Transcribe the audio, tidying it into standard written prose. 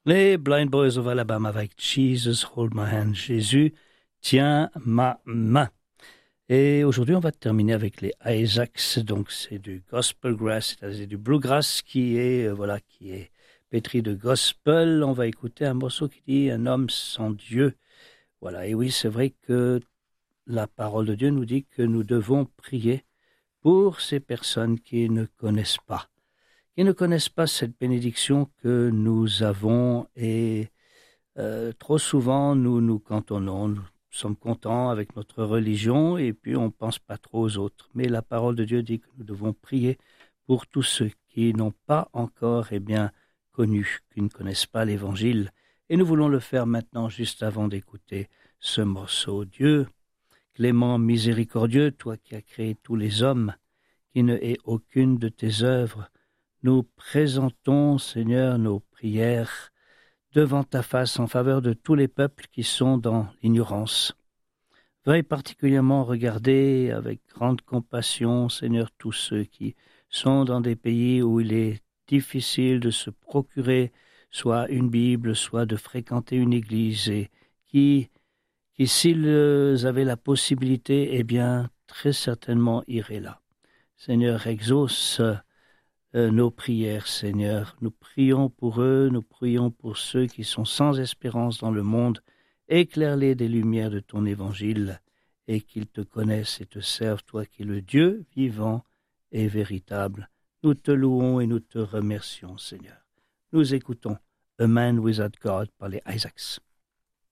Les Blind Boys of Alabama avec Jesus Hold My Hand. Jésus, tiens ma main. Et aujourd'hui, on va terminer avec les Isaacs. Donc, c'est du gospel grass, c'est-à-dire du bluegrass qui est pétri de gospel. On va écouter un morceau qui dit un homme sans Dieu. Voilà. Et oui, c'est vrai que la parole de Dieu nous dit que nous devons prier pour ces personnes qui ne connaissent pas cette bénédiction que nous avons et trop souvent nous nous cantonnons, nous sommes contents avec notre religion et puis on ne pense pas trop aux autres. Mais la parole de Dieu dit que nous devons prier pour tous ceux qui n'ont pas encore connu, qui ne connaissent pas l'Évangile. Et nous voulons le faire maintenant juste avant d'écouter ce morceau. Dieu, clément, miséricordieux, toi qui as créé tous les hommes, qui ne hais aucune de tes œuvres, nous présentons, Seigneur, nos prières devant ta face en faveur de tous les peuples qui sont dans l'ignorance. Veuille particulièrement regarder avec grande compassion, Seigneur, tous ceux qui sont dans des pays où il est difficile de se procurer soit une Bible, soit de fréquenter une église et qui s'ils avaient la possibilité, très certainement iraient là. Seigneur, exauce nos prières, Seigneur. Nous prions pour eux, nous prions pour ceux qui sont sans espérance dans le monde. Éclaire-les des lumières de ton évangile et qu'ils te connaissent et te servent, toi qui es le Dieu vivant et véritable. Nous te louons et nous te remercions, Seigneur. Nous écoutons A Man Without God par les Isaacs.